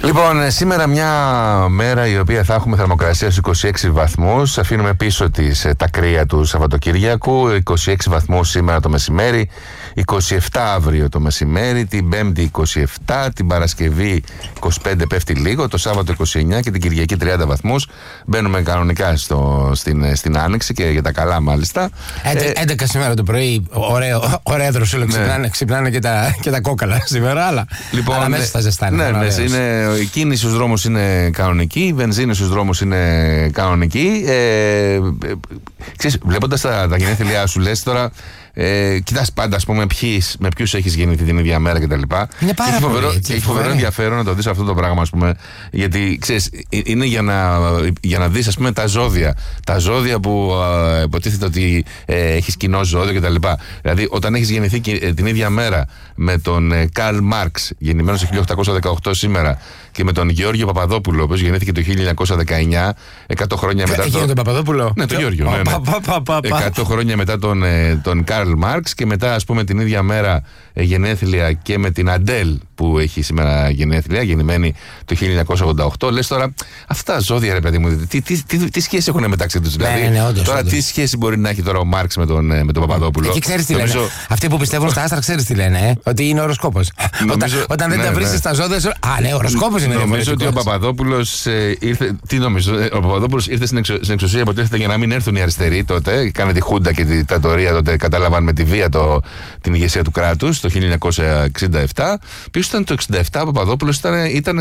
Λοιπόν, σήμερα μια μέρα η οποία θα έχουμε θερμοκρασία στους 26 βαθμούς. Αφήνουμε πίσω τα κρύα του Σαββατοκύριακου. 26 βαθμούς σήμερα το μεσημέρι, 27 αύριο το μεσημέρι, την Πέμπτη 27, την Παρασκευή 25 πέφτει λίγο, το Σάββατο 29 και την Κυριακή 30 βαθμούς. Μπαίνουμε κανονικά στην Άνοιξη και για τα καλά μάλιστα. 11 σήμερα το πρωί, ωραία δροσούλα, ξυπνάνε και τα κόκαλα σήμερα, αλλά μέσα στα ζεστά. Η κίνηση στους δρόμους είναι κανονική, η βενζίνη στους δρόμους είναι κανονική. Βλέποντας τα γενέθλιά σου, λες τώρα, κοιτάς πάντα, ας πούμε, με ποιους έχεις γεννηθεί την ίδια μέρα κτλ. Είναι πάρα πολύ. Έχει φοβερό ενδιαφέρον να το δεις αυτό το πράγμα, ας πούμε, γιατί ξέρεις, είναι για να δεις, ας πούμε, τα ζώδια. Τα ζώδια που υποτίθεται ότι έχεις κοινό ζώδιο κτλ. Δηλαδή, όταν έχεις γεννηθεί την ίδια μέρα με τον Καρλ Μάρξ, γεννημένος το 1818 σήμερα, και με τον Γεώργιο Παπαδόπουλο, ο οποίος γεννήθηκε το 1919, 100 χρόνια μετά. Τον Παπαδόπουλο? Ναι, τον Γεώργιο. 100 χρόνια μετά τον Καρλ Μάρξ, και μετά, ας πούμε, την ίδια μέρα γενέθλια και με την Αντέλ που έχει σήμερα γενέθλια, γεννημένη το 1988. Λες τώρα, αυτά τα ζώδια, ρε παιδί μου, τι σχέση έχουν μεταξύ τους? Δηλαδή, τώρα τι σχέση μπορεί να έχει τώρα ο Μάρξ με τον Παπαδόπουλο? Και ξέρεις τι λένε? Αυτοί που πιστεύουν στα άστρα, ξέρεις τι λένε? Ότι είναι οροσκόπος. Όταν δεν τα βρίσκεις στα ζώδια, ναι, οροσκόπος είναι. Νομίζω ότι ο Παπαδόπουλος ήρθε. Τι νομίζω? Ο Παπαδόπουλος ήρθε στην εξουσία, υποτίθεται, για να μην έρθουν οι αριστεροί τότε. Κάνε τη Χούντα και τη δικτατορία τότε, κατάλαβαν με τη βία την ηγεσία του κράτους το 1967. Ποιος ήταν το 67? Ο Παπαδόπουλος ήταν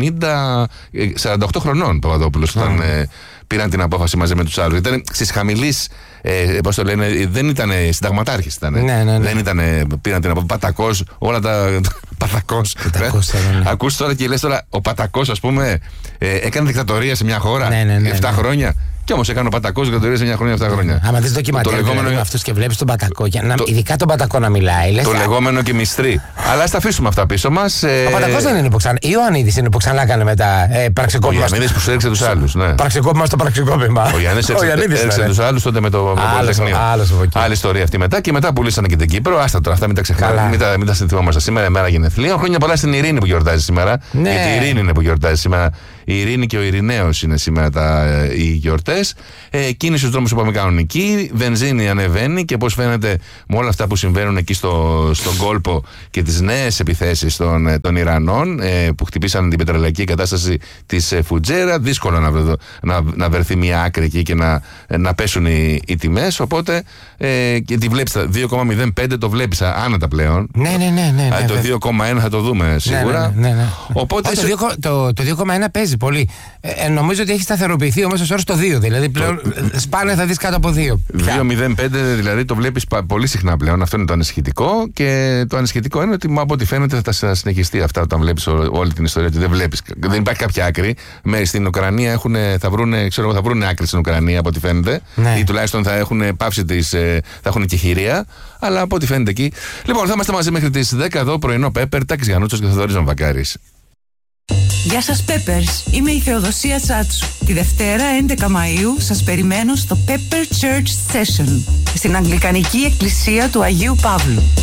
48 χρονών. Ο Παπαδόπουλος όταν πήραν την απόφαση μαζί με τους άλλους. Ήταν στις χαμηλής, πώς το λένε, δεν ήταν συνταγματάρχης. Δεν ήταν, πήραν την απόφαση. Πατακός, όλα τα. Πατακός. Ακούς τώρα και λες τώρα, ο Πατακός, ας πούμε, έκανε δικτατορία σε μια χώρα 7 χρόνια. Κι όμως έκανε ο Πατακός δικτατορία σε μια χρόνια 7 χρόνια. Άμα δεις ντοκιμαντέρ με αυτούς και βλέπεις τον Πατακό, ειδικά τον Πατακό να μιλάει. Το λεγόμενο και μυστρή. Αλλά ας τα αφήσουμε αυτά πίσω μας. Ο Πατακός δεν είναι που ξανά. Ιωαννίδης είναι που ξανά έκανε μετά πραξικόπημα. Ο Ιωαννίδης που έριξε τους άλλους. Πραξικόπημα στο πραξικόπημα. Ο Ιωαννίδης έριξε τους άλλους τότε με το Πολυτεχνείο. Άλλη ιστορία αυτή μετά. Και μετά πουλήσανε και την Κύπρο. Άστα τώρα, αυτά μην τα ξεχνάμε. Μην τα συνθυμόμαστε. Σήμερα μέρα γενεθλίων. Χρόνια πολλά στην Ειρήνη που γιορτάζει σήμερα. Γιατί η Ειρήνη είναι που γιορτάζει σήμερα. Η Ειρήνη και ο Ειρηναίος είναι σήμερα οι γιορτές. Κίνηση στους δρόμους, είπαμε, κανονική. Βενζίνη ανεβαίνει, και πώς φαίνεται με όλα αυτά που συμβαίνουν εκεί στον κόλπο και τις νέες επιθέσεις των Ιρανών που χτυπήσαν την πετρελαϊκή κατάσταση της Φουτζέρα. Δύσκολο να βρεθεί μια άκρη εκεί και να πέσουν οι τιμές. Οπότε και τη βλέπεις, 2,05 το βλέπεις άνετα πλέον. Ναι. Το 2,1 θα το δούμε σίγουρα. Οπότε το 2,1 παίζει πολύ. Νομίζω ότι έχει σταθεροποιηθεί ο μέσος όρος το 2. Δηλαδή πλέον σπάνε θα δεις κάτω από 2. 2,05 δηλαδή το βλέπεις πολύ συχνά πλέον. Αυτό είναι το ανησυχητικό. Και το ανησυχητικό είναι ότι από ό,τι φαίνεται θα συνεχιστεί αυτά όταν βλέπεις όλη την ιστορία. Ότι δεν υπάρχει κάποια άκρη. Στην Ουκρανία θα βρουν άκρη στην Ουκρανία από ό,τι φαίνεται. Ή τουλάχιστον θα έχουν πάυσει θα έχουν και χειρία. Αλλά από ό,τι φαίνεται εκεί. Λοιπόν, θα είμαστε μαζί μέχρι τις 10 εδώ, πρωινό Πέπερ, Τάκης Γιαννούτσος και Θοδωρής Βαμβακάρης. Γεια σας Peppers, είμαι η Θεοδοσία Τσάτσου. Τη Δευτέρα 11 Μαΐου σας περιμένω στο Pepper Church Session στην Αγγλικανική Εκκλησία του Αγίου Παύλου.